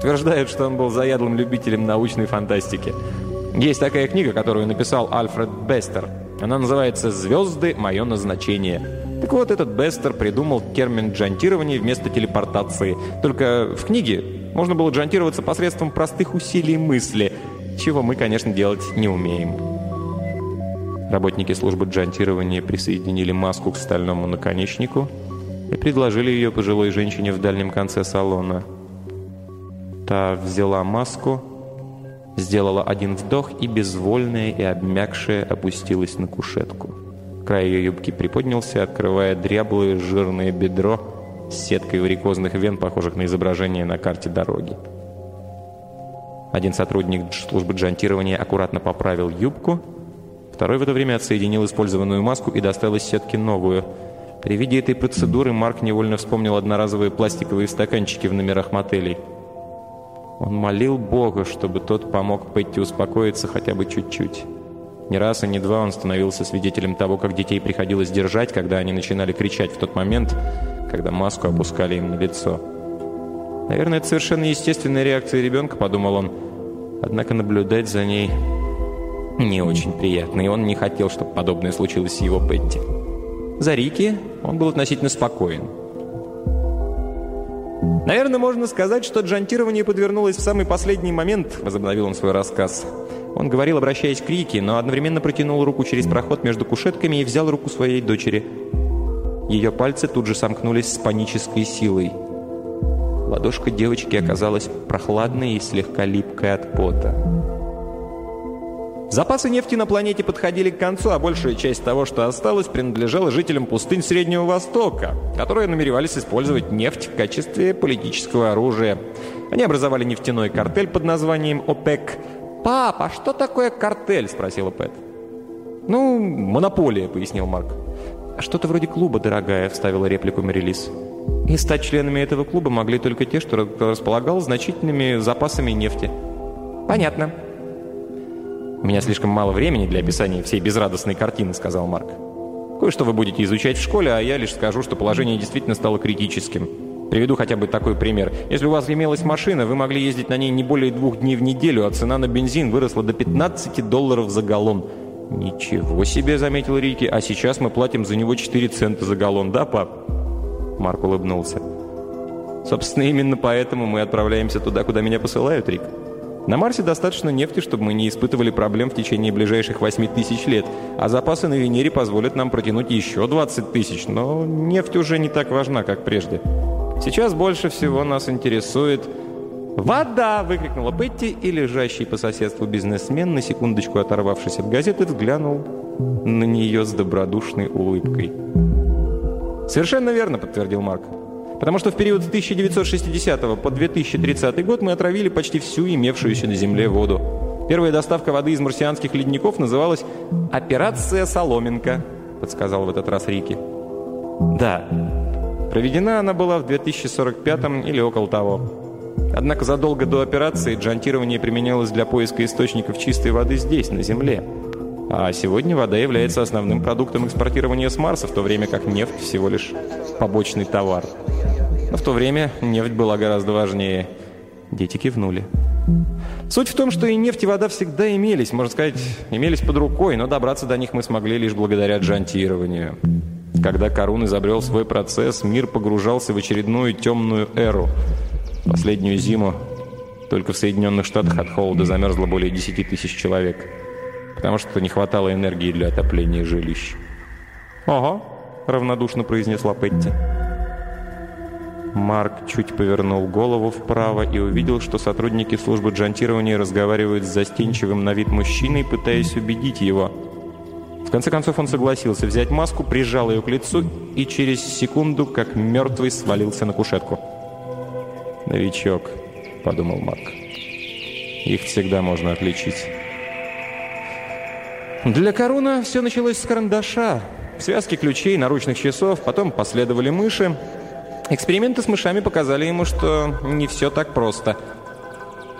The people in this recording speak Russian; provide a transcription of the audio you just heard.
Утверждают, что он был заядлым любителем научной фантастики. Есть такая книга, которую написал Альфред Бестер. Она называется «Звезды. Мое назначение». Так вот, этот Бестер придумал термин джантирования вместо телепортации. Только в книге можно было джантироваться посредством простых усилий мысли, чего мы, конечно, делать не умеем. Работники службы джантирования присоединили маску к стальному наконечнику и предложили ее пожилой женщине в дальнем конце салона. Та взяла маску, сделала один вдох и, безвольная и обмякшая, опустилась на кушетку. Край ее юбки приподнялся, открывая дряблое жирное бедро с сеткой варикозных вен, похожих на изображение на карте дороги. Один сотрудник службы джантирования аккуратно поправил юбку, второй в это время отсоединил использованную маску и достал из сетки новую. При виде этой процедуры Марк невольно вспомнил одноразовые пластиковые стаканчики в номерах мотелей. Он молил Бога, чтобы тот помог Петти успокоиться хотя бы чуть-чуть. Не раз и не два он становился свидетелем того, как детей приходилось держать, когда они начинали кричать в тот момент, когда маску опускали им на лицо. Наверное, это совершенно естественная реакция ребенка, подумал он. Однако наблюдать за ней не очень приятно, и он не хотел, чтобы подобное случилось с его Петти. За Рики он был относительно спокоен. «Наверное, можно сказать, что джантирование подвернулось в самый последний момент», — возобновил он свой рассказ. Он говорил, обращаясь к Рике, но одновременно протянул руку через проход между кушетками и взял руку своей дочери. Ее пальцы тут же сомкнулись с панической силой. Ладошка девочки оказалась прохладной и слегка липкой от пота. Запасы нефти на планете подходили к концу, а большая часть того, что осталось, принадлежала жителям пустынь Среднего Востока, которые намеревались использовать нефть в качестве политического оружия. Они образовали нефтяной картель под названием ОПЕК. «Пап, а что такое картель?» – спросила Пэт. «Ну, монополия», – пояснил Марк. «Что-то вроде клуба, дорогая», – вставила реплику Мэрилис. «И стать членами этого клуба могли только те, что располагал значительными запасами нефти». «Понятно». «У меня слишком мало времени для описания всей безрадостной картины», — сказал Марк. «Кое-что вы будете изучать в школе, а я лишь скажу, что положение действительно стало критическим. Приведу хотя бы такой пример. Если у вас имелась машина, вы могли ездить на ней не более 2 дней в неделю, а цена на бензин выросла до $15 за галлон». «Ничего себе», — заметил Рики, — «а сейчас мы платим за него 4 цента за галлон, да, пап?» Марк улыбнулся. «Собственно, именно поэтому мы отправляемся туда, куда меня посылают, Рик. На Марсе достаточно нефти, чтобы мы не испытывали проблем в течение ближайших 8000 лет, а запасы на Венере позволят нам протянуть еще 20 тысяч, но нефть уже не так важна, как прежде. Сейчас больше всего нас интересует...» «Вода!» — выкрикнула Петти, и лежащий по соседству бизнесмен, на секундочку оторвавшись от газеты, взглянул на нее с добродушной улыбкой. «Совершенно верно», — подтвердил Марк. «Потому что в период с 1960 по 2030 год мы отравили почти всю имевшуюся на Земле воду. Первая доставка воды из марсианских ледников называлась «Операция Соломинка», — подсказал в этот раз Рики. «Да, проведена она была в 2045 или около того. Однако задолго до операции джантирование применялось для поиска источников чистой воды здесь, на Земле. А сегодня вода является основным продуктом экспортирования с Марса, в то время как нефть всего лишь побочный товар. Но в то время нефть была гораздо важнее». Дети кивнули. «Суть в том, что и нефть, и вода всегда имелись, можно сказать, имелись под рукой, но добраться до них мы смогли лишь благодаря джантированию. Когда Карун изобрел свой процесс, мир погружался в очередную темную эру. Последнюю зиму только в Соединенных Штатах от холода замерзло более 10 тысяч человек, потому что не хватало энергии для отопления жилищ». «Ага», — равнодушно произнесла Петти. Марк чуть повернул голову вправо и увидел, что сотрудники службы джантирования разговаривают с застенчивым на вид мужчиной, пытаясь убедить его. В конце концов он согласился взять маску, прижал ее к лицу и через секунду, как мертвый, свалился на кушетку. «Новичок», — подумал Марк. «Их всегда можно отличить». Для Каруна все началось с карандаша, связки ключей, наручных часов, потом последовали мыши. Эксперименты с мышами показали ему, что не все так просто.